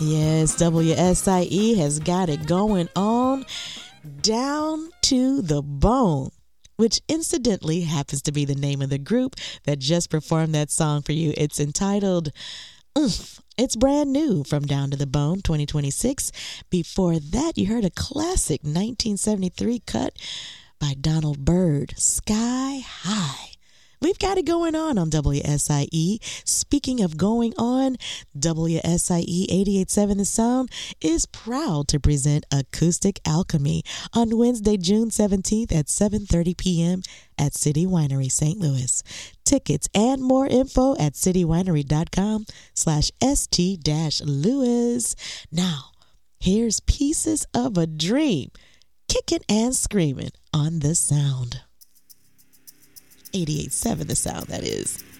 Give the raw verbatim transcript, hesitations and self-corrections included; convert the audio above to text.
Yes, W S I E has got it going on down to the bone, which incidentally happens to be the name of the group that just performed that song for you. It's entitled Oomph. It's brand new from Down to the Bone twenty twenty-six. Before that, you heard a classic nineteen seventy-three cut by Donald Byrd, Sky High. We've got it going on on W S I E. Speaking of going on, W S I E eighty-eight point seven The Sound is proud to present Acoustic Alchemy on Wednesday, June seventeenth at seven thirty p.m. at City Winery, Saint Louis. Tickets and more info at citywinery.com slash st dash Louis. Now, here's Pieces of a Dream, kicking and screaming on The Sound. eighty-eight point seven The Sound, that is.